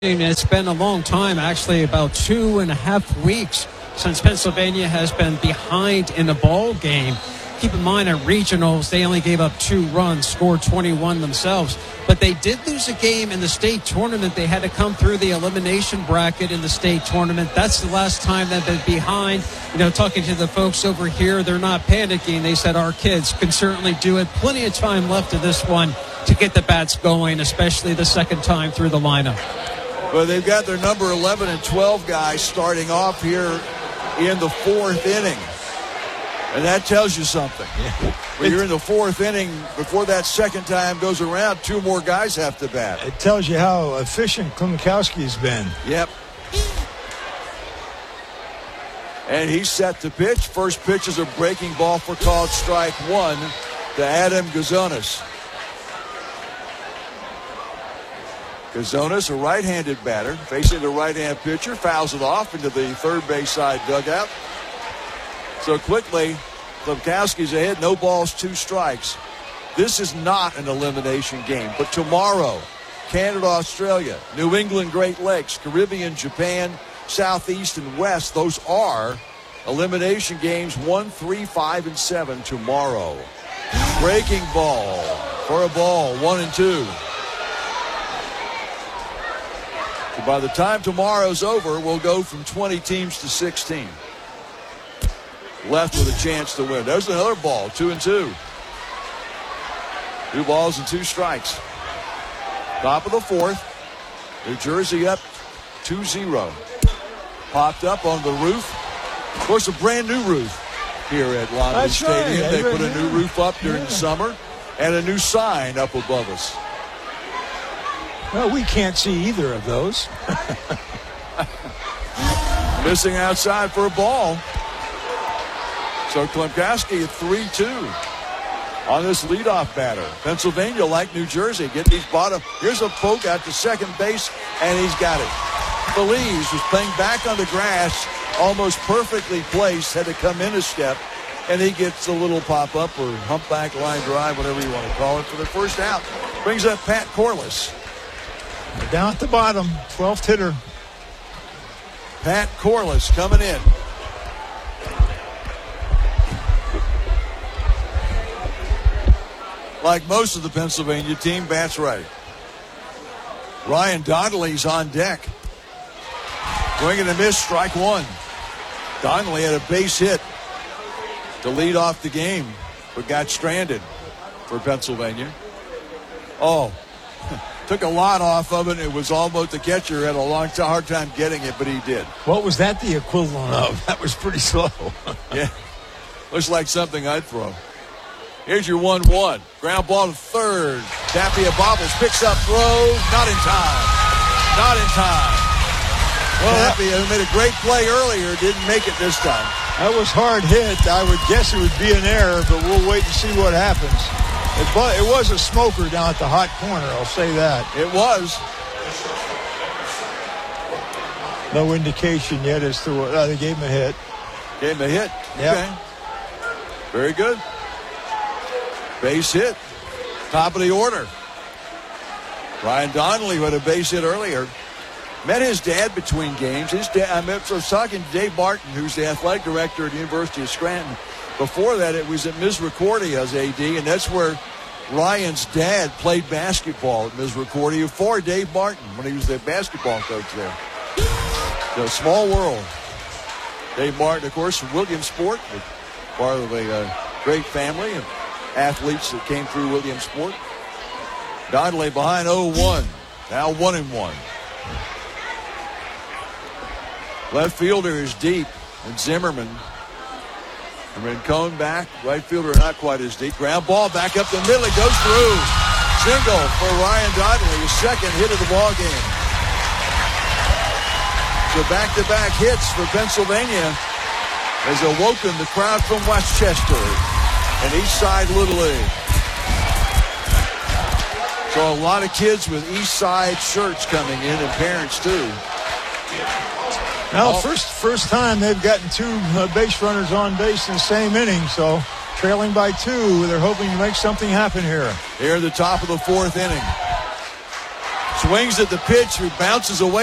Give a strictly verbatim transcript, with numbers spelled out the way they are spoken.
It's been a long time, actually about two and a half weeks since Pennsylvania has been behind in a ball game. Keep in mind, at regionals, they only gave up two runs, scored twenty-one themselves. But they did lose a game in the state tournament. They had to come through the elimination bracket in the state tournament. That's the last time they've been behind. You know, talking to the folks over here, they're not panicking. They said our kids can certainly do it. Plenty of time left of this one to get the bats going, especially the second time through the lineup. Well, they've got their number eleven and twelve guys starting off here in the fourth inning. And that tells you something. Yeah. When you're in the fourth inning, before that second time goes around, two more guys have to bat. It tells you how efficient Klimkowski's been. Yep. And he's set to pitch. First pitch is a breaking ball for called strike one to Adam Gazonis. Gazonis, a right-handed batter, facing the right-hand pitcher, fouls it off into the third base side dugout. So quickly, Klimkowski's ahead, no balls, two strikes. This is not an elimination game, but tomorrow, Canada, Australia, New England, Great Lakes, Caribbean, Japan, Southeast, and West, those are elimination games one, three, five, and seven tomorrow. Breaking ball for a ball, one and two. So by the time tomorrow's over, we'll go from twenty teams to sixteen. Left with a chance to win. There's another ball, two and two. Two balls and two strikes. Top of the fourth. New Jersey up two zero. Popped up on the roof. Of course, a brand new roof here at Lonnie Stadium. Right. They put a new roof up during yeah. the summer and a new sign up above us. Well, we can't see either of those. Missing outside for a ball. So Klimkowski at three two on this leadoff batter. Pennsylvania, like New Jersey, get these bottom. Here's a poke out to second base, and he's got it. Feliz was playing back on the grass, almost perfectly placed, had to come in a step, and he gets a little pop-up or humpback line drive, whatever you want to call it, for the first out. Brings up Pat Corliss. Down at the bottom, twelfth hitter. Pat Corliss coming in. Like most of the Pennsylvania team, bats right. Ryan Donnelly's on deck. Swing and a miss, strike one. Donnelly had a base hit to lead off the game, but got stranded for Pennsylvania. Oh, took a lot off of it. It was almost, the catcher had a long, hard time getting it, but he did. What was that the equivalent of? That was pretty slow. Yeah, looks like something I'd throw. Here's your one one. Ground ball to third. Tapia bobbles, picks up, throws, not in time. Not in time. Well, Tapia, who made a great play earlier, didn't make it this time. That was hard hit. I would guess it would be an error, but we'll wait and see what happens. It, but it was a smoker down at the hot corner, I'll say that. It was. No indication yet as to what. Uh, they gave him a hit. Gave him a hit? Yep. Okay. Very good. Base hit. Top of the order. Ryan Donnelly had a base hit earlier. Met his dad between games. His dad, I, met, I was talking to Dave Martin, who's the athletic director at the University of Scranton. Before that, it was at Misericordia's A D, and that's where Ryan's dad played basketball at Misericordia for Dave Martin when he was the basketball coach there. So, small world. Dave Martin, of course, from Williamsport, part of a uh, great family and athletes that came through Williamsport. Donnelly behind oh one. Now one and one. Left fielder is deep, and Zimmerman. And Rincon back. Right fielder not quite as deep. Ground ball back up the middle. It goes through. Single for Ryan Donnelly. His second hit of the ball game. So back-to-back hits for Pennsylvania has awoken the crowd from Westchester and East Side Little League. So a lot of kids with East Side shirts coming in, and parents too. Now, first first time they've gotten two uh, base runners on base in the same inning, so trailing by two, they're hoping to make something happen here. Here at the top of the fourth inning. Swings at the pitch, bounces away.